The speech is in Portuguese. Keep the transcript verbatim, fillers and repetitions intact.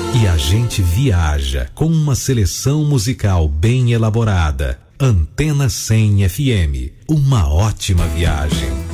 E a gente viaja com uma seleção musical bem elaborada. Antena cem F M, uma ótima viagem.